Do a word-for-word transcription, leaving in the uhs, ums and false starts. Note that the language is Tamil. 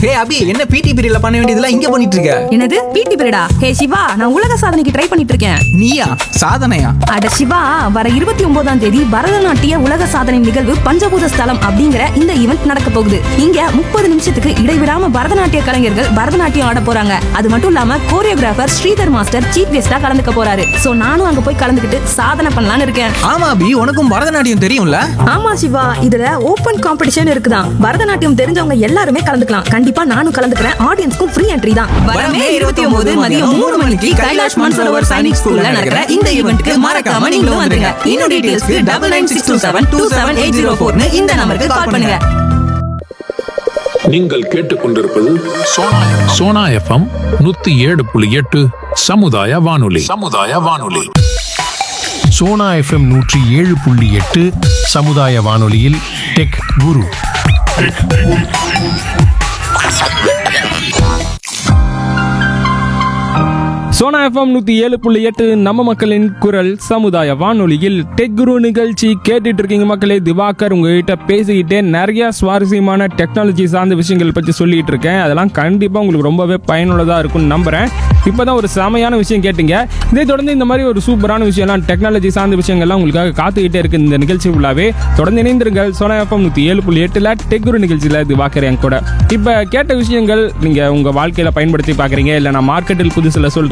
ஹே அபி, என்ன பிடி பீரியட்ல பண்ண வேண்டியதெல்லாம் இங்க பண்ணிட்டு இருக்க? என்னது பிடி பீரியடா? ஹே சிவா, நான் உலக சாதனைக்கு ட்ரை பண்ணிட்டு இருக்கேன். நீயா? சாதனையா? அட சிவா, வர இருபத்தி ஒன்பதாம் தேதி பரதநாட்டிய உலக சாதனை நிகழ்வு பஞ்சபூத ஸ்தலம் அப்படிங்கிற இந்த ஈவெண்ட் நடக்க போகுது. இங்க முப்பது நிமிஷத்துக்கு இடைவிடாம பரதநாட்டிய கலைஞர்கள் பரதநாட்டியம் ஆட போறாங்க. அது மட்டும் இல்லாம கோரியோகிராஃபர் ஸ்ரீதர் மாஸ்டர் சீஃப் கெஸ்டா கலந்துக்க போறாரு. சோ நானும் அங்க போய் கலந்துக்கிட்டு சாதனை பண்ணலாம்னு இருக்கேன். ஆமா அபி, உனக்கும் பரதநாட்டியம் தெரியும்ல? ஆமா சிவா, இதுல ஓபன் காம்படிஷன் இருக்குதான். பரதநாட்டியம் தெரிஞ்சவங்க எல்லாருமே கலந்துக்கலாம். கண்டிப்பா நானும் கலந்துக்கிறேன். ஆடியன்ஸ்க்கும் ஃப்ரீ என்ட்ரி தான். வரமே இருபத்தி ஒன்பது மதியம் மூணு மணிக்கு கைலாஷ் மான்சரோவர் சைனிக் ஸ்கூல்ல நடக்கிற இந்த ஈவென்ட்க்கு மறக்காம நீங்களும் வந்துருங்க. இன்னும் டீடைல்ஸ்க்கு double nine six two seven two seven eight zero four இந்த நம்பருக்கு கால் பண்ணுங்க. நீங்கள் கேட்டுக்கொண்டிருப்பது சோனா எஃப்எம் நூத்தி ஏழு புள்ளி எட்டு சமுதாய வானொலி. சமுதாய வானொலி. சோனா எஃப்எம் நூற்றி ஏழு புள்ளி எட்டு சமுதாய வானொலியில் டெக் குரு. சோனா எஃப்எம் நூற்றி ஏழு புள்ளி எட்டு நம்ம மக்களின் குரல் சமுதாய வானொலியில் டெக் குரு நிகழ்ச்சி கேட்டுட்டு இருக்கீங்க மக்களே. திவாகர் உங்ககிட்ட பேசிக்கிட்டே நிறைய சுவாரஸ்யமான டெக்னாலஜி சார்ந்த விஷயங்கள் பற்றி சொல்லிட்டு இருக்கேன். அதெல்லாம் கண்டிப்பாக உங்களுக்கு ரொம்பவே பயனுள்ளதாக இருக்கும்னு நம்புகிறேன். இப்போ தான் ஒரு செமையான விஷயம் கேட்டீங்க. இதை தொடர்ந்து இந்த மாதிரி ஒரு சூப்பரான விஷயம்லாம் டெக்னாலஜி சார்ந்த விஷயங்கள்லாம் உங்களுக்காக காத்துக்கிட்டே இருக்கு இந்த நிகழ்ச்சி ஃபுல்லாகவே. தொடர்ந்து இணைந்திருங்கள் சோனா எஃப்எம் நூற்றி ஏழு புள்ளி எட்டில் டெக் குரு நிகழ்ச்சியில் திவாகர் என் கூட. இப்போ கேட்ட விஷயங்கள் நீங்கள் உங்கள் வாழ்க்கையில் பயன்படுத்தி பார்க்குறீங்க, இல்லை நான் மார்க்கெட்டில் புதுசில் சொல்கிறேன்